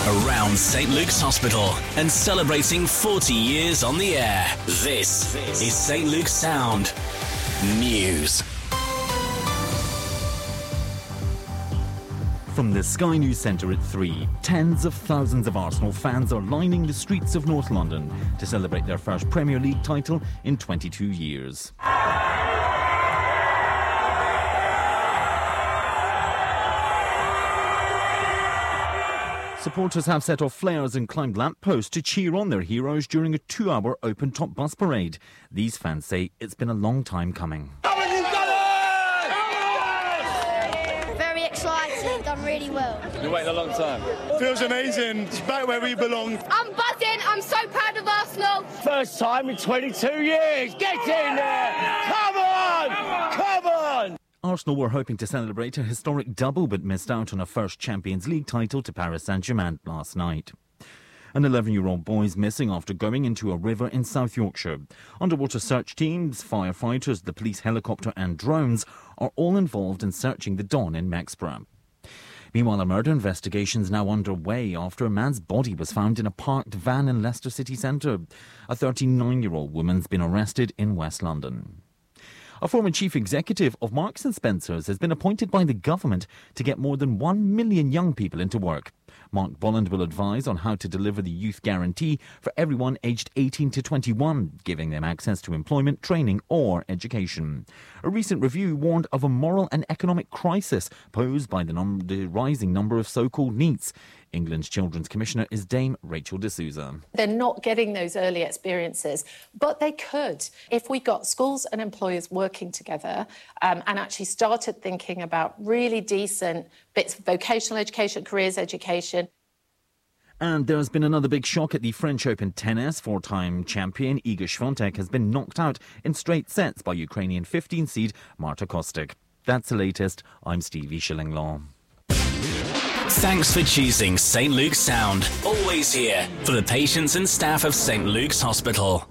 Around St Luke's Hospital and celebrating 40 years on the air. This is St Luke's Sound News. From the Sky News Centre at 3, tens of thousands of Arsenal fans are lining the streets of North London to celebrate their first Premier League title in 22 years. Supporters have set off flares and climbed lampposts to cheer on their heroes during a 2-hour open-top bus parade. These fans say it's been a long time coming. Very excited, done really well. You waited a long time. Feels amazing. It's back where we belong. I'm buzzing. I'm so proud of Arsenal. First time in 22 years. Get in there. Come on. Come on. Arsenal were hoping to celebrate a historic double but missed out on a first Champions League title to Paris Saint-Germain last night. An 11-year-old boy is missing after going into a river in South Yorkshire. Underwater search teams, firefighters, the police helicopter and drones are all involved in searching the Don in Mexborough. Meanwhile, a murder investigation is now underway after a man's body was found in a parked van in Leicester city centre. A 39-year-old woman's been arrested in West London. A former chief executive of Marks & Spencer's has been appointed by the government to get more than 1 million young people into work. Mark Bolland will advise on how to deliver the youth guarantee for everyone aged 18 to 21, giving them access to employment, training or education. A recent review warned of a moral and economic crisis posed by the rising number of so-called NEETs. England's Children's Commissioner is Dame Rachel D'Souza. They're not getting those early experiences, but they could if we got schools and employers working together and actually started thinking about really decent bits of vocational education, careers education. And there's been another big shock at the French Open tennis. 4-time champion Iga Świątek has been knocked out in straight sets by Ukrainian 15-seed Marta Kostic. That's the latest. I'm Stevie Shillinglaw. Thanks for choosing St Luke's Sound. Always here for the patients and staff of St Luke's Hospital.